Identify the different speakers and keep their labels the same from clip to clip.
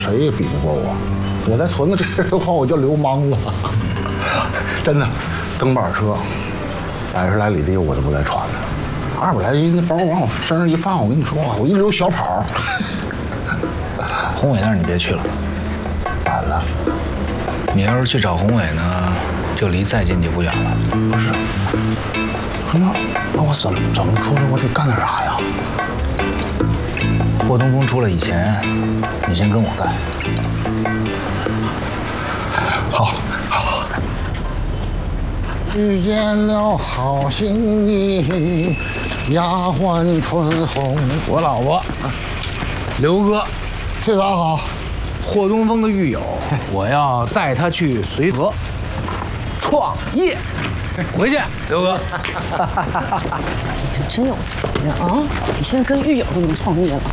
Speaker 1: 谁也比不过我。我在屯子这实话，我叫流氓了，真的。蹬板车，100来里地我都不带喘的，200来斤那包往我身上一放，我跟你说，我一溜小跑。
Speaker 2: 宏伟那儿你别去了，
Speaker 1: 晚了。
Speaker 2: 你要是去找宏伟呢，就离再见就不远了。
Speaker 1: 不是，那我怎么出来？我得干点啥呀？
Speaker 2: 霍东风出来以前，你先跟我干。
Speaker 1: 好。遇见了好心意，丫鬟春红。
Speaker 2: 我老婆，刘哥，
Speaker 1: 这咋好？
Speaker 2: 霍东风的狱友，我要带他去随和创业。回去，刘哥。
Speaker 3: 你是真有才呀啊！你现在跟狱友都能创业了。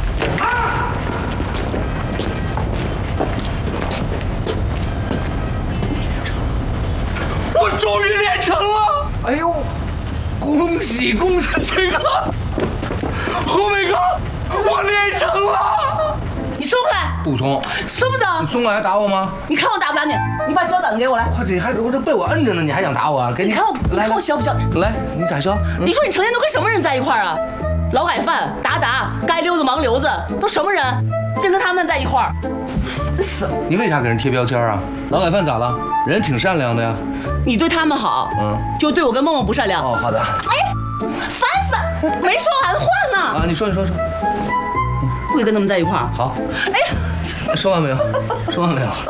Speaker 2: 我终于练成了！哎呦，恭喜恭喜，这个宏伟哥，我练成了！
Speaker 3: 你松开！
Speaker 2: 不松，
Speaker 3: 松不松？
Speaker 2: 你松了还打我吗？
Speaker 3: 你看我打不打你？你把小等给我来。
Speaker 2: 我这被我摁着呢，你还想打我？给你
Speaker 3: 看我，你看我削不削？
Speaker 2: 来，你咋削？
Speaker 3: 你说你成天都跟什么人在一块儿啊？劳改犯、达达、街溜子、盲流子，都什么人？净跟他们在一块儿，烦死了！
Speaker 2: 你为啥给人贴标签啊？劳改犯咋了？人挺善良的呀。
Speaker 3: 你对他们好，就对我跟梦梦不善良。
Speaker 2: 哦，好的。
Speaker 3: 哎，烦死！没说完换呢。
Speaker 2: 啊，你说。
Speaker 3: 不会跟他们在一块儿。
Speaker 2: 好。
Speaker 3: 哎呀，
Speaker 2: 说完没有？说完没有？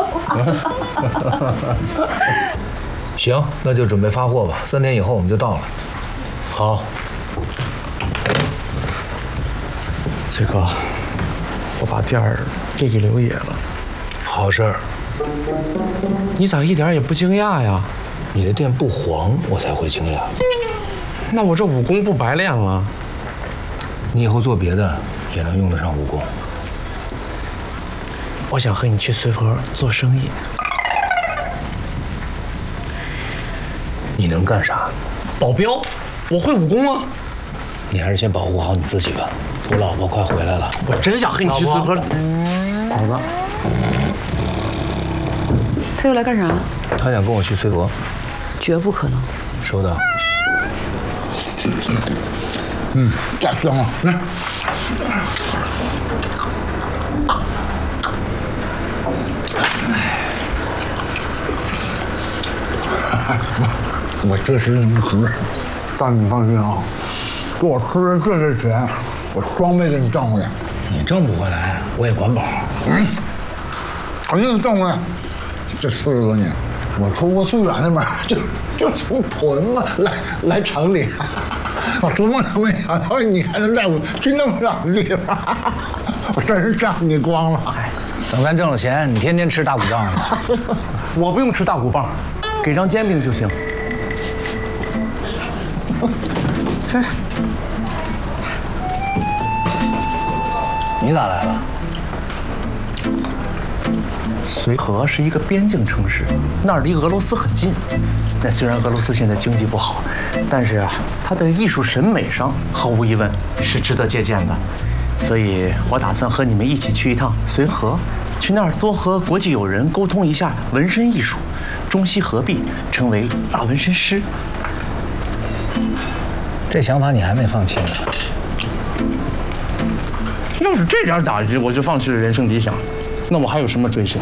Speaker 2: 行，那就准备发货吧。3天以后我们就到了。好。
Speaker 4: 这个，我把店儿给刘野了。
Speaker 2: 好事儿。
Speaker 4: 你咋一点也不惊讶呀？
Speaker 2: 你的店不黄，我才会惊讶。
Speaker 4: 那我这武功不白练了？
Speaker 2: 你以后做别的也能用得上武功。
Speaker 4: 我想和你去随和做生意。
Speaker 2: 你能干啥？
Speaker 4: 保镖，我会武功啊。
Speaker 2: 你还是先保护好你自己吧。我老婆快回来了，
Speaker 4: 我真想和你去随和。嫂子，
Speaker 3: 他又来干啥？
Speaker 2: 她想跟我去随和。
Speaker 3: 绝不可能。
Speaker 2: 收到。
Speaker 1: 太香了，来。我这时能值，但你放心啊，给我吃人这钱，我双倍给你挣回来。
Speaker 2: 你挣不回来，我也管饱。
Speaker 1: 肯定挣回来。这4多年，我出过最远的门，就从屯子来城里，我做梦都没想到你还能带我去那么远的地方，我真是沾你光了。
Speaker 2: 等咱挣了钱，你天天吃大骨棒去。
Speaker 4: 我不用吃大骨棒，给张煎饼就行。
Speaker 2: 这，你咋来了？
Speaker 4: 随和是一个边境城市，那儿离俄罗斯很近。那虽然俄罗斯现在经济不好，但是啊，它的艺术审美上毫无疑问是值得借鉴的。所以我打算和你们一起去一趟随和，去那儿多和国际友人沟通一下纹身艺术，中西合璧，成为大纹身师。
Speaker 2: 这想法你还没放弃呢。
Speaker 4: 要是这点打击我就放弃了人生理想，那我还有什么追求？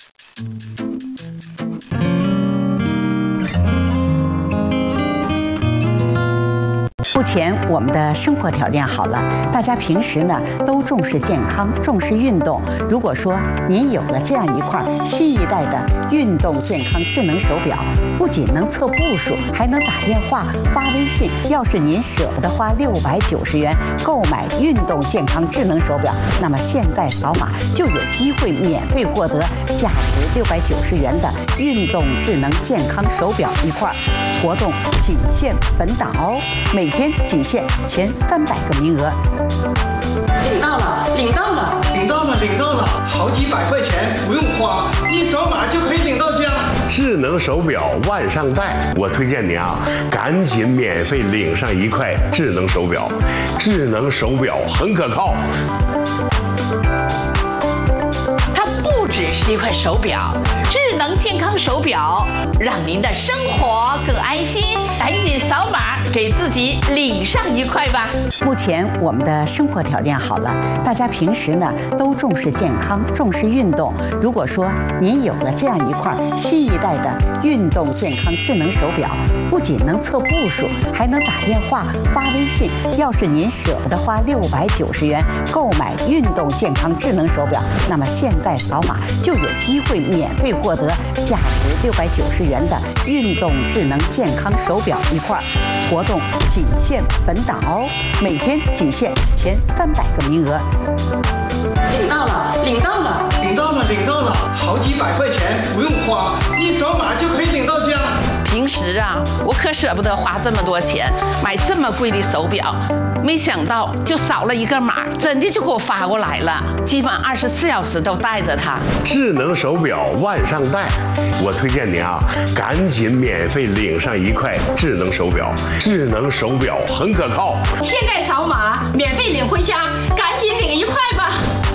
Speaker 5: 目前我们的生活条件好了，大家平时呢都重视健康，重视运动。如果说您有了这样一块新一代的运动健康智能手表，不仅能测步数，还能打电话、发微信。要是您舍不得花690元购买运动健康智能手表，那么现在扫码就有机会免费获得价值690元的运动智能健康手表一块。活动仅限本档哦，每天仅限前300个名额。
Speaker 6: 领到了，领到了，领到了，领到了，好几百块钱不用花，一扫码就可以领到家。
Speaker 7: 智能手表万上带，我推荐你啊，赶紧免费领上一块智能手表。智能手表很可靠。
Speaker 3: 它不
Speaker 8: 只是一块手表，智能健康手表，让您的生活更安心。赶紧扫码给自己领上一块吧。
Speaker 5: 目前我们的生活条件好了，大家平时呢都重视健康，重视运动。如果说您有了这样一块新一代的运动健康智能手表，不仅能测步数，还能打电话、发微信。要是您舍不得花690元购买运动健康智能手表，那么现在扫码就有机会免费获得价值690元的运动智能健康手表一块。活动仅限本档哦，每天仅限前300个名额。
Speaker 3: 领到了，领到了，
Speaker 6: 领到了，领到了，好几百块钱不用花，一扫码就可以领到家。
Speaker 8: 平时啊，我可舍不得花这么多钱买这么贵的手表，没想到就扫了一个码，真的就给我发过来了，基本24小时都带着它。
Speaker 7: 智能手表万上带，我推荐您啊，赶紧免费领上一块智能手表。智能手表很可靠，
Speaker 9: 现在扫码免费领回家，赶紧领一块吧。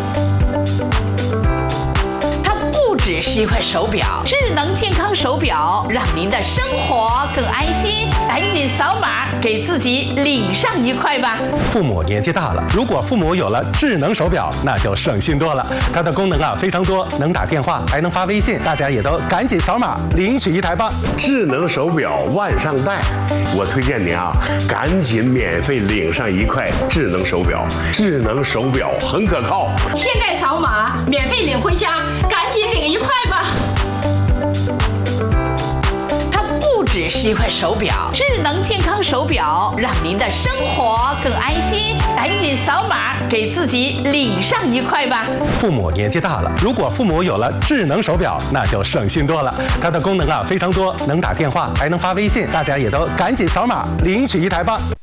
Speaker 8: 只是一块手表，智能健康手表，让您的生活更安心。赶紧扫码给自己领上一块吧。
Speaker 10: 父母年纪大了，如果父母有了智能手表，那就省心多了。它的功能啊非常多，能打电话，还能发微信，大家也都赶紧扫码领取一台吧。
Speaker 7: 智能手表万上带，我推荐您啊，赶紧免费领上一块智能手表。智能手表很可靠，
Speaker 9: 现在扫码免费领回家，赶紧领一块吧。
Speaker 8: 只是一块手表，智能健康手表，让您的生活更安心。赶紧扫码给自己领上一块吧。
Speaker 10: 父母年纪大了，如果父母有了智能手表，那就省心多了。它的功能啊非常多，能打电话，还能发微信，大家也都赶紧扫码领取一台吧。